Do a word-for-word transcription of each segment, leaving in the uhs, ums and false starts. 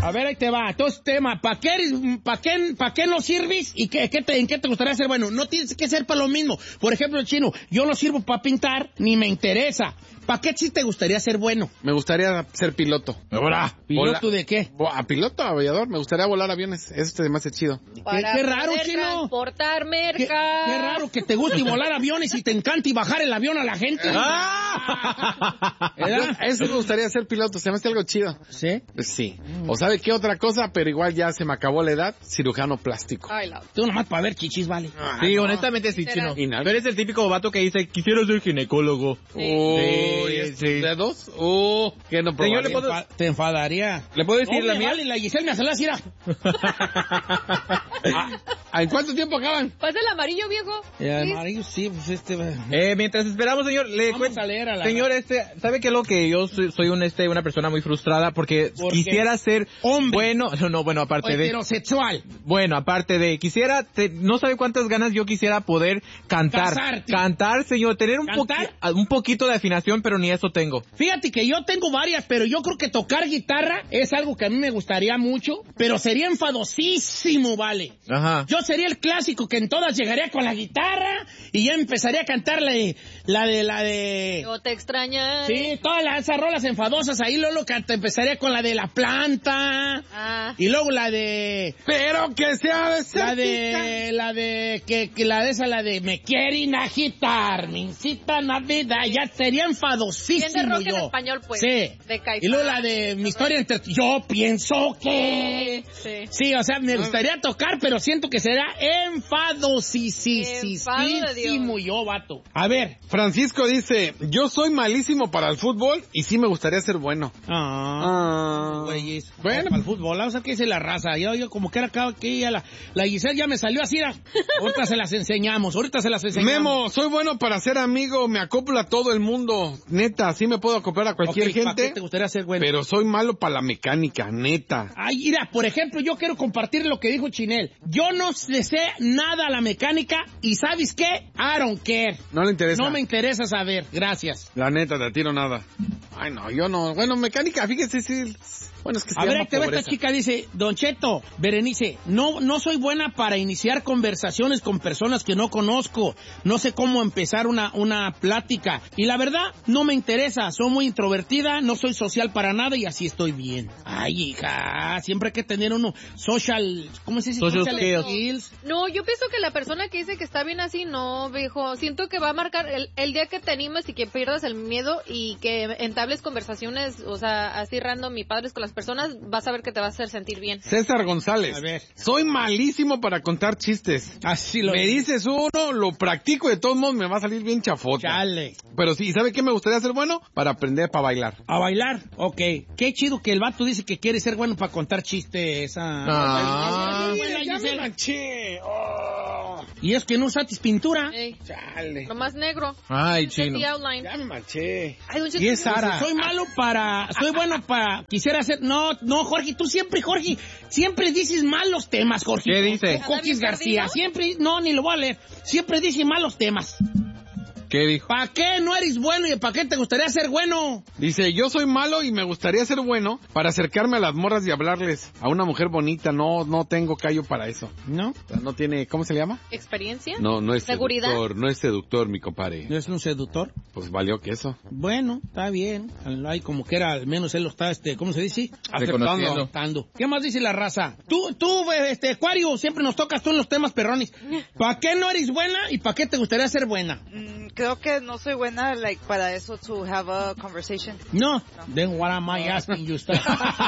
A ver, ahí te va. Entonces, tema, ¿para qué, eres, pa qué, pa qué no sirves y qué, qué te, en qué te gustaría ser bueno? No tienes que ser para lo mismo. Por ejemplo, el chino, yo no sirvo para pintar, ni me interesa. ¿Para qué sí te gustaría ser bueno? Me gustaría ser piloto. Ahora, ¿piloto de qué? A piloto, aviador. Me gustaría volar aviones. Eso es más chido. ¿Qué, qué raro, chino? Transportar merca. Qué, qué raro que te guste volar aviones y te encanta y bajar el avión a la gente. ¡Ah! Eso me gustaría ser piloto. Se me hace algo chido. ¿Sí? Pues sí. O sabe qué otra cosa, pero igual ya se me acabó la edad. Cirujano plástico. Ay, la... Tú nomás para ver chichis, vale. Ah, sí, no. honestamente sí, chino. Pero eres el típico vato que dice, quisiera ser ginecólogo. Sí. Oh, sí, sí. ¿Dedos? Oh, que no Señor, ¿le puedo... Te enfadaría. ¿Le puedo decir no, la mía? Vale, la Giselle me hace la cira. ah, ¿En cuánto tiempo acaban? ¿Pasa el amarillo, viejo? El amarillo, sí, pues este... Eh, mientras esperamos, señor, le Vamos cuento. a leer a la... Señor, este, ¿sabe qué es lo que yo soy, soy un, este, una persona muy frustrada? Porque ¿Por quisiera qué? ser Hombre. bueno, no, no, bueno, aparte o de... heterosexual. Bueno, aparte de, quisiera, te, no sabe cuántas ganas yo quisiera poder cantar. Casarte. Cantar, señor, tener un, poqui, ¿Cantar? un poquito de afinación, pero ni eso tengo. Fíjate que yo tengo varias, pero yo creo que tocar guitarra es algo que a mí me gustaría mucho, pero sería enfadosísimo, vale. Ajá. Yo sería el clásico que en todas llegaría con la guitarra y ya empezaría a cantar la de, la de, la de... Yo te extrañaré. Sí, todas las, esas rolas enfadosas, ahí luego que te empezaría con la de La Planta, Ah. y luego la de... Pero que sea de La de, la de, que, que la de esa, la de me quieren agitar, me incitan a vida, ya sería enfadosísimo Bien de rock yo. en español, pues. Sí. De Caifán. Y luego la de mi historia entre, yo pienso que... Sí. Sí, o sea, me gustaría tocar, pero siento que será enfadosísimo yo, vato. A ver. Francisco dice, yo soy malísimo para el fútbol y sí me gustaría ser bueno. Ah, Ah. güeyes. Bueno. Para el fútbol, vamos a ver qué dice la raza. Yo, yo como que era cada que ella, la, la Giselle ya me salió así. Era. Ahorita se las enseñamos, ahorita se las enseñamos. Memo, soy bueno para ser amigo, me acoplo a todo el mundo. Neta, sí me puedo acoplar a cualquier Okay, ¿para gente. qué te gustaría ser bueno? Pero soy malo para la mecánica, neta. Ay, mira, por ejemplo, yo quiero compartir lo que dijo Chinel. Yo no le sé nada a la mecánica y ¿sabes qué? I don't care. No le interesa. No me interesa saber. Gracias. La neta, te tiro nada. Ay, no, yo no. Bueno, mecánica, fíjese, sí. Bueno, es que se A ver, llama ahí te va esta pobreza. chica, dice, Don Cheto, Berenice, no, no soy buena para iniciar conversaciones con personas que no conozco. No sé cómo empezar una, una plática. Y la verdad, no me interesa. Soy muy introvertida, no soy social para nada y así estoy bien. Ay, hija, siempre hay que tener uno social, ¿cómo se dice? Social skills. No, yo pienso que la persona que dice que está bien así, no, viejo. Siento que va a marcar el, el día que te animes y que pierdas el miedo y que entables conversaciones, o sea, así random y padres con las personas, vas a ver que te va a hacer sentir bien. César González. A ver. Soy malísimo para contar chistes. Así lo Me dices uno, lo practico y de todos modos me va a salir bien chafota. Chale. Pero sí, ¿sabe qué me gustaría ser bueno? Para aprender para bailar. A bailar, ok. Qué chido que el vato dice que quiere ser bueno para contar chistes. Ah. Ay, buena, ya me Giselle. manché. Oh, Y es que no usatis pintura. Ey, chale. lo más negro. Ay, chino. The outline. Ya me manché. Ay, don Cheto, Y es yo- Sara. Soy malo para... Soy bueno para... Quisiera hacer... No, no, Jorge, tú siempre, Jorge, siempre dices malos temas, Jorge. ¿Qué dice? Coquis García. Siempre... No, ni lo voy a leer. Siempre dice malos temas. ¿Qué dijo? ¿Para qué no eres bueno y para qué te gustaría ser bueno? Dice, yo soy malo y me gustaría ser bueno para acercarme a las morras y hablarles a una mujer bonita. No, no tengo callo para eso. ¿No? O sea, no tiene, ¿cómo se llama? ¿Experiencia? No, no es ¿Seguridad? seductor, no es seductor, mi compadre. ¿No es un seductor? Pues valió que eso. Bueno, está bien. Hay como que era, al menos él lo está, este, ¿cómo se dice? Reconociendo. Aceptando. ¿Qué más dice la raza? Tú, tú, este, Acuario, siempre nos tocas tú en los temas perrones. ¿Para qué no eres buena y para qué te gustaría ser buena? Mm, creo que no soy buena, like, para eso, to have a conversation. No. Then what am I asking you? Ok,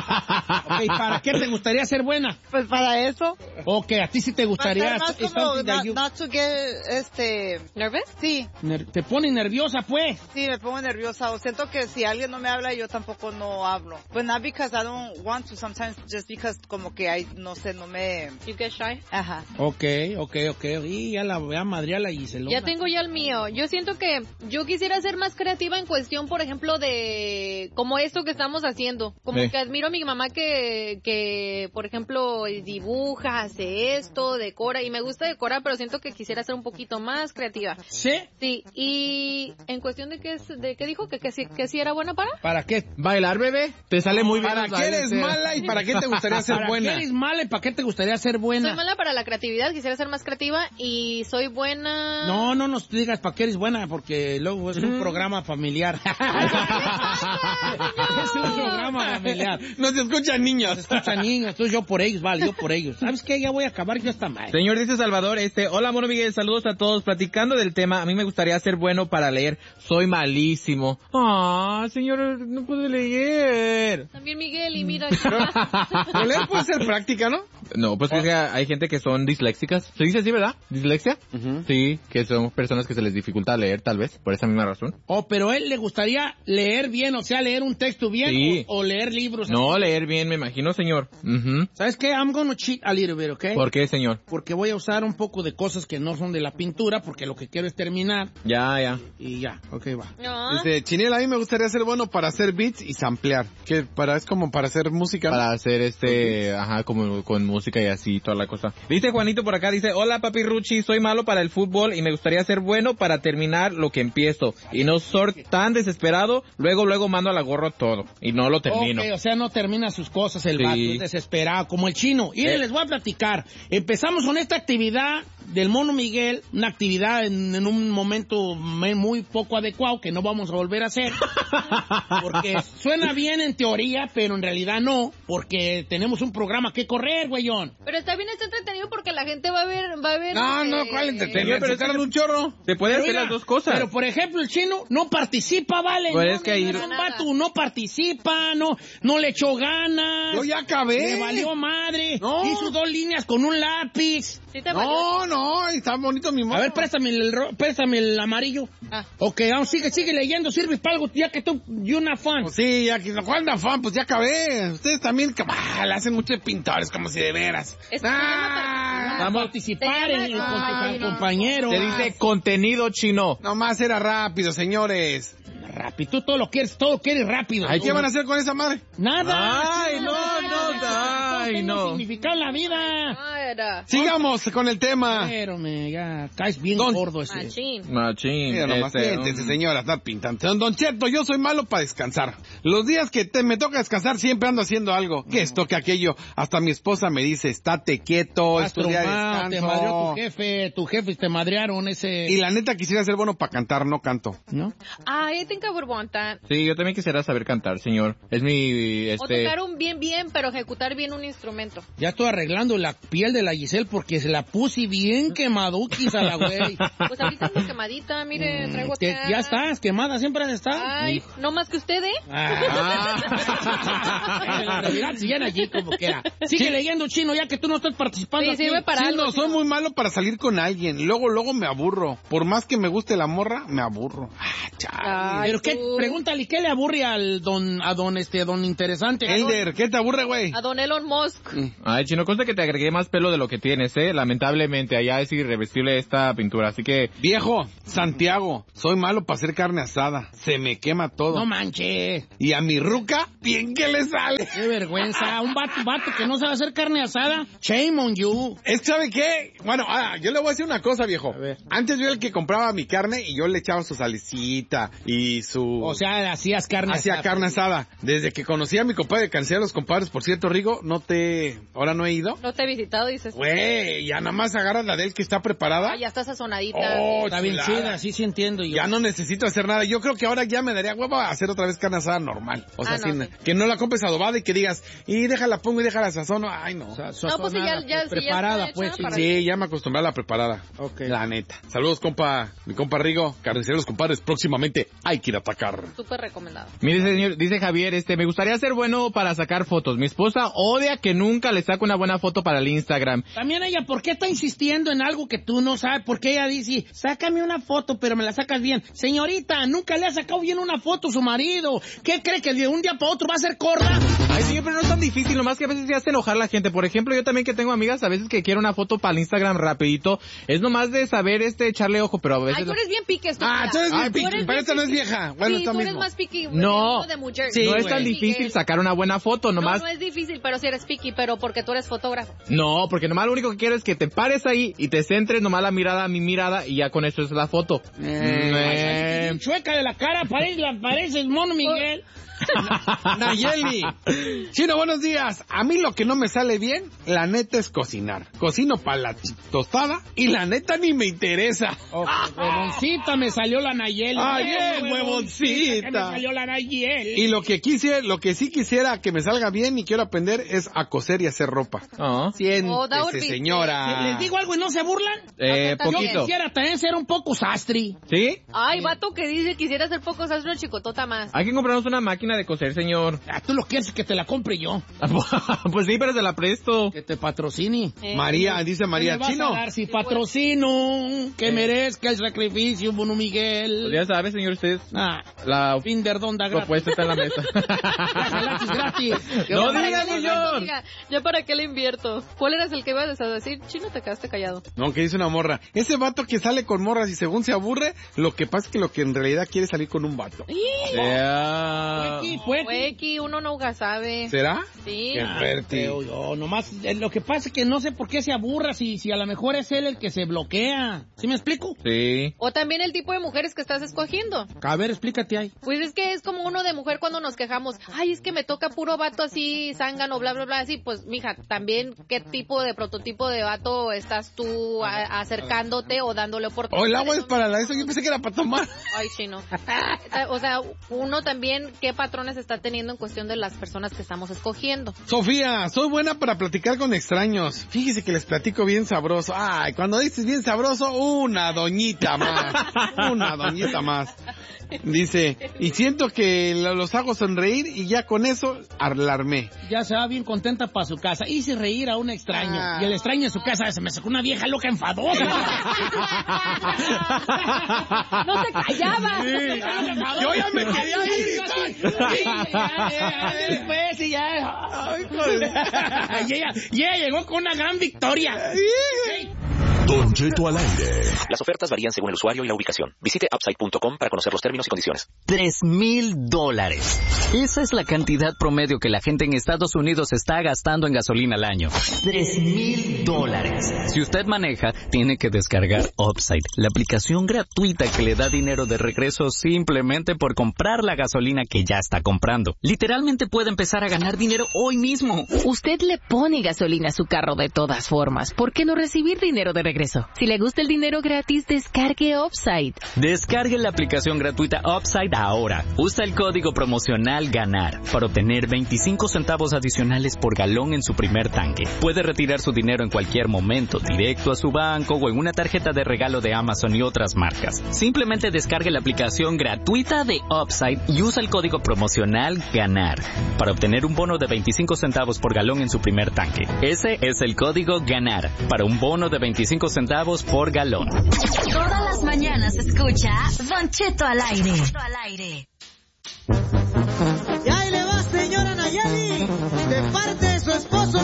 ¿para qué te gustaría ser buena? Pues para eso. Ok, a ti sí te gustaría. Para ser it's más como, something that not, you- not to get, este... ¿Nervous? Sí, ner- te pone nerviosa, pues. sí, me pongo nerviosa. O siento que si alguien no me habla, yo tampoco no hablo. But not because I don't want to, sometimes just because como que hay, no sé, no me... You get shy. Ajá. Ok, ok, ok. Y ya la voy a madrear la Gisela. Ya tengo ya el mío. Yo siento que yo quisiera ser más creativa en cuestión, por ejemplo, de como esto que estamos haciendo. Como Sí. que admiro a mi mamá que que, que, por ejemplo, dibuja, hace esto, decora, y me gusta decorar, pero siento que quisiera ser un poquito más creativa. ¿Sí? Sí, y en cuestión de qué, es, de qué dijo, que, que, sí- que sí era buena para. ¿Para qué? Bailar, bebé. Te sale muy bien. ¿Para los qué bailes, eres eh. mala y para qué te gustaría ser ¿Para buena? qué eres mala y para qué te gustaría ser buena? Soy mala para la creatividad, quisiera ser más creativa, y soy buena... No, no nos digas para qué eres buena, porque luego es un programa familiar. Es un programa familiar. No te escuchan niños. Se escuchan niños, entonces yo por ellos, vale, yo por ellos. ¿Sabes qué? Ya voy a acabar yo esta madre. Señor, dice Salvador, este, hola, mono Miguel, saludos a todos. Platicando del tema, a mí me gustaría ser bueno para leer. Soy malísimo. Ah, señor, no puedo leer. También Miguel, y mira... Pero leer puede ser práctica, ¿no? No, pues que hay gente que son disléxicas. ¿Se dice así, verdad? ¿Dislexia? Ujú. Sí, que son personas que se les dificulta leer, tal vez, por esa misma razón. Oh, pero a él le gustaría leer bien, o sea, leer un texto bien Sí. o, o leer libros. No, leer bien, me imagino, señor. Ujú. ¿Sabes qué? I'm gonna cheat a little bit, ¿ok? ¿Por qué, señor? Porque voy a usar un poco de cosas que no son de la pintura, porque lo que quiero es terminar Ya, ya. y ya, ok, va. No. Dice, Chinel, a mí me gustaría ser bueno para hacer beats y samplear. Que para es como para hacer música. Para hacer este, ajá, como con música y así, toda la cosa. Dice Juanito por acá, dice, hola papi Ruchi, soy malo para el fútbol y me gustaría ser bueno para terminar lo que empiezo. Y no ser tan desesperado, luego, luego mando a la gorro todo. Y no lo termino. Ok, o sea, no termina sus cosas el Sí. vato, es desesperado, como el chino. Y Eh. les voy a platicar. Empezamos con esta actividad del Mono Miguel, una actividad en, en un momento me- muy poco adecuado que no vamos a volver a hacer. Porque suena bien en teoría, pero en realidad no, porque tenemos un programa que correr, güeyón. Pero está bien, está entretenido porque la gente va a ver... Va a ver No, no, eh, ¿cuál entretenimiento? Pero Pero es sacaron que- un chorro. Se puede Pero hacer mira, las dos cosas. Pero por ejemplo, el chino no participa, vale. Pues no, es que no, ahí- no, un vato no participa, no, no le echó ganas. Yo ya acabé. Le valió madre. No. Hizo dos líneas con un lápiz. ¿Sí te valió? No, no, está bonito mi mono. A ver, préstame el, ro- préstame el amarillo. Ah. Ok, vamos, sigue, sigue leyendo, sirve para algo, ya que tú, y una fan. Pues sí, ya que ¿cuál da fan? Pues ya acabé. Ustedes también que, ah, le hacen mucho de pintores, como si de veras. Es que Ah, Vamos a participar Te en, en- llama- con tu Ay, no. compañero. Se dice contenido chino. nomás era rápido, señores. Rápido, tú todo lo quieres, todo lo quieres rápido. Ay, ¿qué van a hacer con esa madre? Nada. Ay, no, no, ay, tiene no. un significado en la vida. Ah, era... Sigamos con el tema. Pero me, ya, caes bien Don- gordo ese. Machín. Machín. Mira nomás, este, siéntese, um, señora, está pintando. Don, don Cheto, yo soy malo para descansar. Los días que te, me toca descansar siempre ando haciendo algo. Que esto, que aquello. Hasta mi esposa me dice, estate quieto, Estás estudia traumado, te madreó descanso. tu jefe, tu jefe te madrearon ese... Y la neta quisiera ser bueno para cantar, no canto. ¿No? I think I would want that. Sí, yo también quisiera saber cantar, señor. Es mi, O este... tocar un bien bien, pero ejecutar bien un instrumento. Ya estoy arreglando la piel de la Giselle porque se la puse bien quemaduquis a la güey. Pues ahorita ando quemadita, mire, traigo Que acá. ya estás, quemada, siempre has estado. Ay, no más que usted, ¿eh? Ah. En realidad, siguen allí como quiera. Sigue leyendo, chino, ya que tú no estás participando. Sí, aquí. sirve para Sí, algo. no, si soy no. muy malo para salir con alguien. Luego, luego me aburro. Por más que me guste la morra, me aburro. Ah, chale. Ay, Pero qué, tú. pregúntale, ¿qué le aburre al don, a don, este, don interesante? Elder, ¿qué te aburre, güey? A don Elon Musk. Ay, chino, consta que te agregué más pelo de lo que tienes, ¿eh? Lamentablemente, allá es irreversible esta pintura, así que... Viejo, Santiago, soy malo para hacer carne asada. Se me quema todo. No manches. Y a mi ruca, bien que le sale. Qué vergüenza. Un vato, vato que no sabe hacer carne asada. Shame on you. Es, ¿sabe qué? Bueno, ah, yo le voy a decir una cosa, viejo. A ver. Antes yo era el que compraba mi carne y yo le echaba su salicita y su... O sea, hacías carne Hacía asada. carne asada. Desde que conocí a mi compadre, cansé a los compadres. Por cierto, Rigo, no te... Ahora no he ido. No te he visitado, dices. Güey, ya nada más agarras la de él que está preparada. Ah, ya está sazonadita. Oh, Está bien chulada. chida, sí, sí entiendo. Yo. Ya no necesito hacer nada. Yo creo que ahora ya me daría huevo a hacer otra vez carne asada normal. O sea, Ah, no, sin- sí. que no la compres adobada y que digas, y déjala pongo y déjala sazono. Ay, no. O sea, No, pues sí, ya- sazonada, ya- sí, ya preparada, está pues. hecha sí. para- Sí, ya me acostumbré a la preparada. Ok. La neta. Saludos, compa. Mi compa Rigo. Carniceros, compadres. Próximamente hay que ir a atacar. Súper recomendado. Mire, señor, dice Javier, este, me gustaría ser bueno para sacar fotos. Mi esposa odia que que nunca le saco una buena foto para el Instagram. También ella, ¿por qué está insistiendo en algo que tú no sabes? Porque ella dice, sácame una foto, pero me la sacas bien. Señorita, nunca le ha sacado bien una foto a su marido. ¿Qué cree, que de un día para otro va a ser corda? Ay, señor, pero no es tan difícil, nomás que a veces se hace enojar la gente. Por ejemplo, yo también que tengo amigas, a veces que quiero una foto para el Instagram rapidito, es nomás de saber este echarle ojo, pero a veces... Ay, tú eres bien pique, Ah, tú eres bien piqui, pero esta no es vieja. Bueno, sí, está tú eres mismo. más piqui. No, de mujer. sí, no es tan güey. difícil sacar una buena foto, nomás... No, no es difícil, pero si eres piqui, pero porque tú eres fotógrafo. No, porque nomás lo único que quiero es que te pares ahí y te centres nomás la mirada a mi mirada y ya con eso es la foto. Eh, Eh, chueca de la cara, parece, parece el mono Miguel. Nayeli. Chino, buenos días. A mí lo que no me sale bien, la neta, es cocinar. Cocino para la tostada y la neta ni me interesa. Oh, huevoncita, me salió la Nayeli. Ay, bien, huevoncita. que Me salió la Nayeli. Y lo que quise, lo que sí quisiera que me salga bien y quiero aprender es a coser y hacer ropa. oh, Oh, that would Siéntese, be- señora. ¿Les digo algo y no se burlan? eh, Yo Yo poquito. quisiera también ser un poco sastri. ¿Sí? Ay, vato que dice quisiera hacer pocos, haz una chicotota más. Hay que comprarnos una máquina de coser, señor. Ah, tú lo quieres que te la compre yo. Pues sí, pero se la presto. Que te patrocine. Eh, María, dice María, ¿Qué me vas Chino. a dar si patrocino? Que merezca el sacrificio, Bono Miguel. Pues ya sabe, señor, usted Ah, la Finder Donda gratis. propuesta está en la mesa. Gratis, gratis. No ¿para diga, qué le señor. invierto, diga? ¿Ya para qué le invierto? ¿Cuál eras el que ibas a decir? Chino, te quedaste callado. No, que dice una morra. Ese vato que sale con morras y según se aburre, lo que pasa es que lo que en realidad quiere es salir con un vato. Yeah. Fue aquí, fue aquí. Huequi, uno nunca sabe. ¿Será? Sí. Qué fuerte. Creo yo, nomás, eh, lo que pasa es que no sé por qué se aburra si, si a lo mejor es él el que se bloquea. ¿Sí me explico? Sí. O también el tipo de mujeres que estás escogiendo. A ver, explícate ahí. Pues es que es como uno de mujer cuando nos quejamos. Ay, es que me toca puro vato así, zángano, bla, bla, bla. Así, pues, mija, también qué tipo de prototipo de vato estás tú a- acercándote o dándole oportunidad. Oh, el agua es para la eso. Yo pensé que era para tomar. Ay, Chino. O sea, uno también, ¿qué patrones está teniendo en cuestión de las personas que estamos escogiendo? Sofía, soy buena para platicar con extraños. Fíjese que les platico bien sabroso. Ay, cuando dices bien sabroso, una doñita más. Una doñita más. Dice, y siento que lo- los hago sonreír y ya con eso alarmé. Ya se va bien contenta para su casa. Hice reír a un extraño. Ah. Y el extraño en su casa se me sacó una vieja loca enfadosa. ¡No se callaba! Yo ya me quería ir. Después y ya. Y ella, y ella llegó con una gran victoria. Don Cheto al aire. Las ofertas varían según el usuario y la ubicación. Visite upside punto com para conocer los términos y condiciones. Tres mil dólares. Esa es la cantidad promedio que la gente en Estados Unidos está gastando en gasolina al año. Tres mil dólares. Si usted maneja, tiene que descargar Upside, la aplicación gratuita que le da dinero de regreso simplemente por comprar la gasolina que ya está comprando. Literalmente puede empezar a ganar dinero hoy mismo. Usted le pone gasolina a su carro de todas formas. ¿Por qué no recibir dinero de regreso? Si le gusta el dinero gratis, descargue Upside. Descargue la aplicación gratuita Upside ahora. Usa el código promocional GANAR para obtener veinticinco centavos adicionales por galón en su primer tanque. Puede retirar su dinero en cualquier momento, directo a su banco o en una tarjeta de regalo de Amazon y otras marcas. Simplemente descargue la aplicación gratuita de Upside y usa el código promocional GANAR para obtener un bono de veinticinco centavos por galón en su primer tanque. Ese es el código GANAR para un bono de veinticinco centavos por galón. Todas las mañanas escucha Don Cheto al aire. Y ahí le va, señora Nayeli, de parte de su esposo